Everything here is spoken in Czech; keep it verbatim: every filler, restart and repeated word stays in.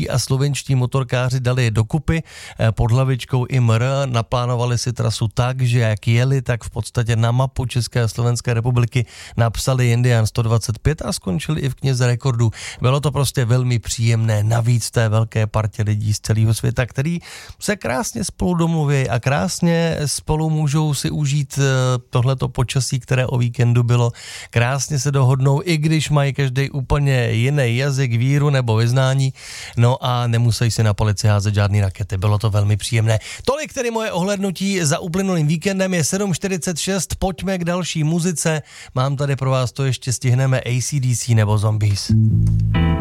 čeští a slovenští motorkáři dali dokupy pod hlavičkou I M R, naplánovali si trasu tak, že jak jeli, tak v podstatě na mapu České a Slovenské republiky napsali Indian sto dvacet pět a skončili i v knize rekordů. Bylo to prostě velmi příjemné, navíc té velké partě lidí z celého světa, který se krásně spolu domluví a krásně spolu můžou si užít tohleto počasí, které o víkendu bylo. Krásně se dohodnou, i když mají každý úplně jiný jazyk, víru nebo vyznání, no a nemusí si na policii házet žádný rakety. Bylo to velmi příjemné. Tolik tedy moje ohlédnutí za uplynulým víkendem, je sedm čtyřicet šest, pojďme k další muzice. Mám tady pro vás, to ještě stihneme A C D C nebo Zombies.